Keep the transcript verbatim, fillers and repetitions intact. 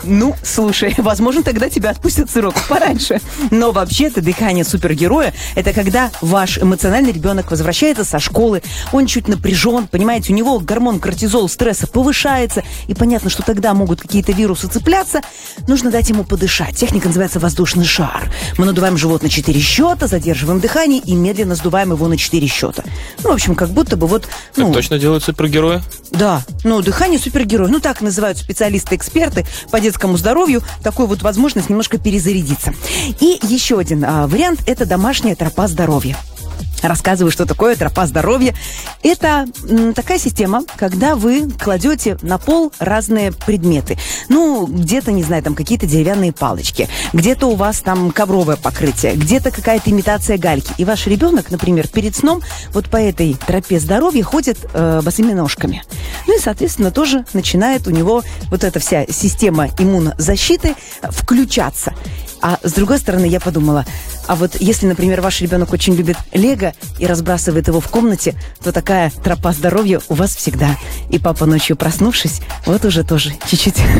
Ну, слушай, возможно, тогда тебя отпустят с уроков пораньше. Но вообще-то дыхание супергероя – это когда ваш эмоциональный ребенок возвращается со школы, он чуть напряжен, понимаете, у него гормон кортизол стресса повышается, и понятно, что тогда могут какие-то вирусы цепляться. Нужно дать ему подышать. Техника называется воздушный шар. Мы надуваем живот на четыре счета, задерживаем дыхание и медленно сдуваем его на четыре счета. Ну, в общем, как будто бы вот... Ну, так точно делают супергерои? Да, ну, дыхание супергероя. Ну, так называют специалисты-эксперты по детскому здоровью. Такую вот возможность немножко перезарядиться. И еще один а, вариант – это домашняя тропа здоровья. Рассказываю, что такое тропа здоровья. Это м, такая система, когда вы кладете на пол разные предметы. Ну, где-то, не знаю, там какие-то деревянные палочки, где-то у вас там ковровое покрытие, где-то какая-то имитация гальки. И ваш ребенок, например, перед сном вот по этой тропе здоровья ходит э, босыми ножками. Ну и, соответственно, тоже начинает у него вот эта вся система иммунозащиты включаться. А с другой стороны, я подумала, а вот если, например, ваш ребенок очень любит лего и разбрасывает его в комнате, то такая тропа здоровья у вас всегда. И папа ночью проснувшись, вот уже тоже чуть-чуть